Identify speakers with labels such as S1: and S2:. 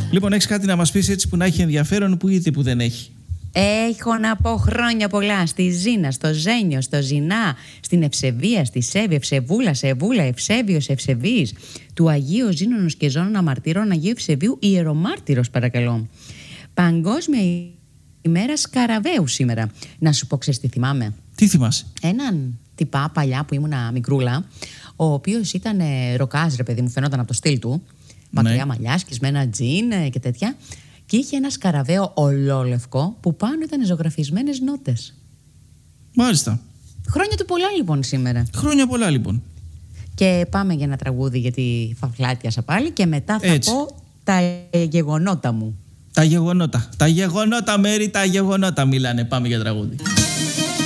S1: Λοιπόν, έχεις κάτι να μας πεις έτσι που να έχει ενδιαφέρον, που είτε που δεν έχει?
S2: Έχω να πω χρόνια πολλά στη Ζήνα, στο Ζένιο, στο Ζηνά, στην Ευσεβία, στη Σέβη, Ευσεβούλα, Σεβούλα, Ευσέβιος, Ευσεβής, του Αγίου Ζήνωνος και Ζώνων Αμαρτύρων Αγίου Ευσεβίου, ιερομάρτυρος παρακαλώ. Παγκόσμια ημέρα Σκαραβαίου σήμερα. Να σου πω, ξέρεις τι θυμάμαι?
S1: Τι θυμάσαι?
S2: Έναν τυπά παλιά που ήμουνα μικρούλα, ο οποίος ήταν ροκάζ, ρε παιδί μου, φαινόταν από το στυλ του. Μακριά μαλλιά, σκισμένα τζιν και τέτοια. Και είχε ένα σκαραβαίο ολόλευκο που πάνω ήταν ζωγραφισμένες νότες.
S1: Μάλιστα.
S2: Χρόνια του πολλά λοιπόν σήμερα.
S1: Χρόνια πολλά λοιπόν.
S2: Και πάμε για ένα τραγούδι για τη Φαυλάτιασα πάλι και μετά θα πω τα γεγονότα μου.
S1: Τα γεγονότα. Τα γεγονότα, Μέρη, τα γεγονότα μιλάνε. Πάμε για τραγούδι.